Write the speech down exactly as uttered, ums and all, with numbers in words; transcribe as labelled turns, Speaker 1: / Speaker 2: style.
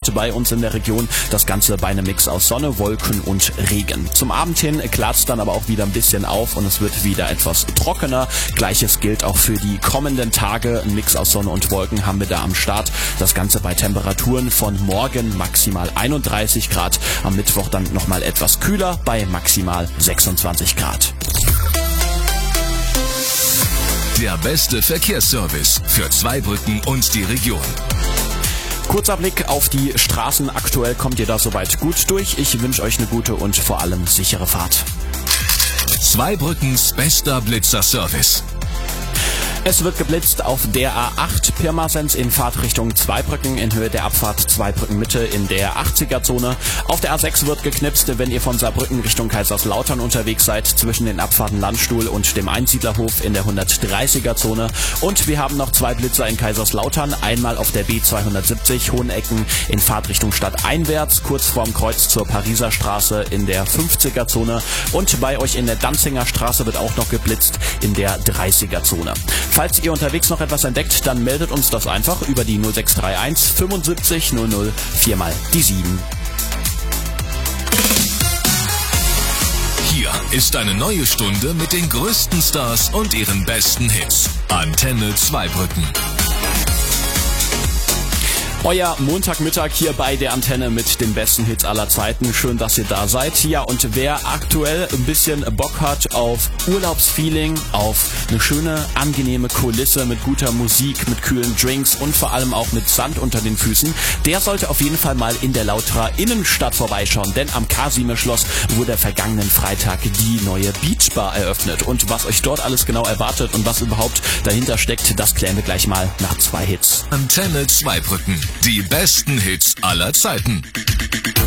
Speaker 1: wird bei uns in der Region. Das Ganze bei einem Mix aus Sonne, Wolken und Regen. Zum Abend hin klart's dann aber auch wieder ein bisschen auf und es wird wieder etwas trockener. Gleiches gilt auch für die kommenden Tage. Ein Mix aus Sonne und Wolken haben wir da am Start. Das Ganze bei Temperaturen von morgen maximal einunddreißig Grad. Am Mittwoch dann nochmal etwas kühler bei maximal sechsundzwanzig Grad.
Speaker 2: Der beste Verkehrsservice für Zweibrücken und die Region.
Speaker 1: Kurzer Blick auf die Straßen. Aktuell kommt ihr da soweit gut durch. Ich wünsche euch eine gute und vor allem sichere Fahrt.
Speaker 2: Zweibrückens bester Blitzer-Service.
Speaker 1: Es wird geblitzt auf der A acht Pirmasens in Fahrtrichtung Zweibrücken in Höhe der Abfahrt Zweibrücken Mitte in der achtziger-Zone. Auf der A sechs wird geknipst, wenn ihr von Saarbrücken Richtung Kaiserslautern unterwegs seid, zwischen den Abfahrten Landstuhl und dem Einsiedlerhof in der hundertdreißiger-Zone. Und wir haben noch zwei Blitzer in Kaiserslautern, einmal auf der B zweihundertsiebzig Hohenecken in Fahrtrichtung Stadt einwärts, kurz vorm Kreuz zur Pariser Straße in der fünfziger-Zone. Und bei euch in der Danzinger Straße wird auch noch geblitzt in der dreißiger-Zone. Falls ihr unterwegs noch etwas entdeckt, dann meldet uns das einfach über die null sechs drei eins fünfundsiebzig null null vier mal die sieben.
Speaker 2: Hier ist eine neue Stunde mit den größten Stars und ihren besten Hits. Antenne Zweibrücken.
Speaker 1: Euer Montagmittag hier bei der Antenne mit den besten Hits aller Zeiten. Schön, dass ihr da seid. Ja, und wer aktuell ein bisschen Bock hat auf Urlaubsfeeling, auf eine schöne, angenehme Kulisse mit guter Musik, mit kühlen Drinks und vor allem auch mit Sand unter den Füßen, der sollte auf jeden Fall mal in der Lauterer Innenstadt vorbeischauen. Denn am Kasime Schloss wurde vergangenen Freitag die neue Beachbar eröffnet. Und was euch dort alles genau erwartet und was überhaupt dahinter steckt, das klären wir gleich mal nach zwei Hits.
Speaker 2: Antenne Zweibrücken. Die besten Hits aller Zeiten.